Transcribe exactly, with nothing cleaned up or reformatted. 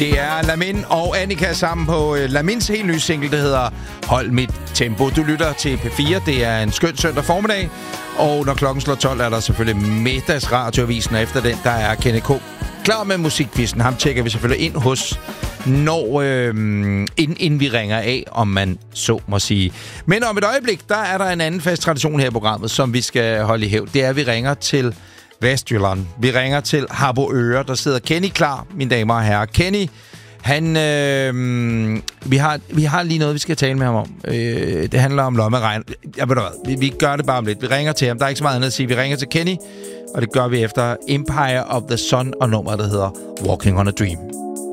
Det er Lamin og Annika sammen på Lamins helt nye single, der hedder Hold mit tempo. Du lytter til P fire. Det er en skøn søndag formiddag. Og når klokken slår tolv, er der selvfølgelig middagsradioavisen. Og efter den, der er Kenneth K. klar med musikquizzen. Ham tjekker vi selvfølgelig ind hos, når, øh, inden, inden vi ringer af, om man så må sige. Men om et øjeblik, der er der en anden fast tradition her i programmet, som vi skal holde i hævd. Det er, at vi ringer til Vestjylland. Vi ringer til Harboøre. Der sidder Kenny klar, mine damer og herrer. Kenny, han, øh, vi, har, vi har lige noget, vi skal tale med ham om. Øh, det handler om lommeregn. Jeg ved du hvad, vi, vi gør det bare om lidt. Vi ringer til ham. Der er ikke så meget andet at sige. Vi ringer til Kenny, og det gør vi efter Empire of the Sun og nummeret, der hedder Walking on a Dream.